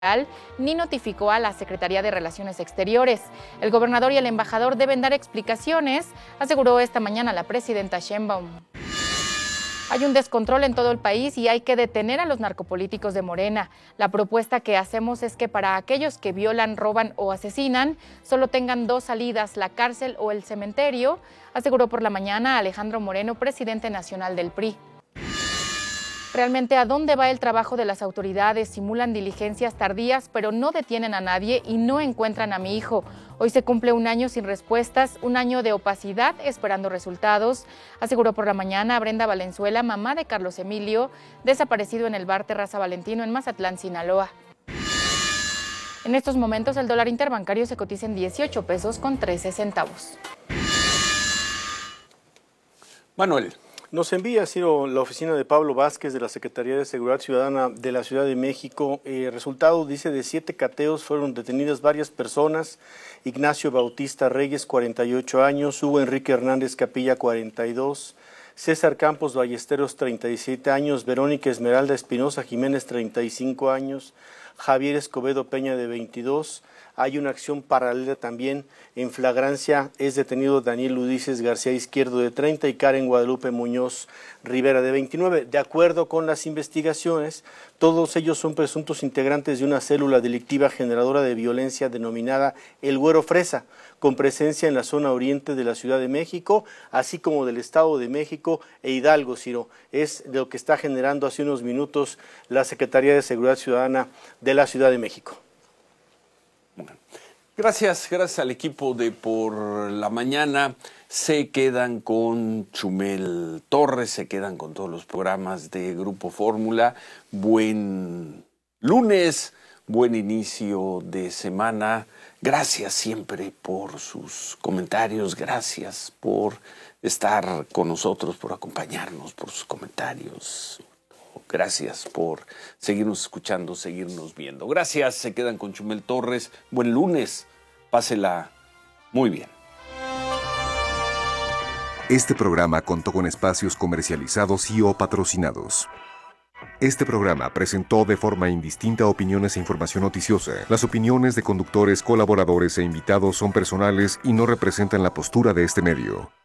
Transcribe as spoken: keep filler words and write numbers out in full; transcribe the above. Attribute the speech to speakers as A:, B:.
A: ni notificó a la Secretaría de Relaciones Exteriores. El gobernador y el embajador deben dar explicaciones, aseguró esta mañana la presidenta Sheinbaum. Hay un descontrol en todo el país y hay que detener a los narcopolíticos de Morena. La propuesta que hacemos es que para aquellos que violan, roban o asesinan, solo tengan dos salidas, la cárcel o el cementerio, aseguró por la mañana Alejandro Moreno, presidente nacional del P R I. Realmente, ¿a dónde va el trabajo de las autoridades? Simulan diligencias tardías, pero no detienen a nadie y no encuentran a mi hijo. Hoy se cumple un año sin respuestas, un año de opacidad esperando resultados, aseguró por la mañana Brenda Valenzuela, mamá de Carlos Emilio, desaparecido en el bar Terraza Valentino en Mazatlán, Sinaloa. En estos momentos el dólar interbancario se cotiza en dieciocho pesos con trece centavos.
B: Manuel.
C: Nos envía, Ciro, la oficina de Pablo Vázquez de la Secretaría de Seguridad Ciudadana de la Ciudad de México. El eh, resultado dice de siete cateos fueron detenidas varias personas. Ignacio Bautista Reyes, cuarenta y ocho años, Hugo Enrique Hernández Capilla, cuarenta y dos, César Campos Ballesteros, treinta y siete años, Verónica Esmeralda Espinosa Jiménez, treinta y cinco años, Javier Escobedo Peña, de veintidós. Hay una acción paralela también en flagrancia, es detenido Daniel Ulises García Izquierdo, de treinta, y Karen Guadalupe Muñoz Rivera, de veintinueve. De acuerdo con las investigaciones, todos ellos son presuntos integrantes de una célula delictiva generadora de violencia denominada El Güero Fresa, con presencia en la zona oriente de la Ciudad de México, así como del Estado de México e Hidalgo, Ciro. Es de lo que está generando hace unos minutos la Secretaría de Seguridad Ciudadana de la Ciudad de México.
B: Bueno, gracias, gracias al equipo de Por la Mañana. Se quedan con Chumel Torres, se quedan con todos los programas de Grupo Fórmula. Buen lunes, buen inicio de semana. Gracias siempre por sus comentarios, gracias por estar con nosotros, por acompañarnos, por sus comentarios. Gracias por seguirnos escuchando, seguirnos viendo. Gracias, se quedan con Chumel Torres. Buen lunes, pásela muy bien.
D: Este programa contó con espacios comercializados y o patrocinados. Este programa presentó de forma indistinta opiniones e información noticiosa. Las opiniones de conductores, colaboradores e invitados son personales y no representan la postura de este medio.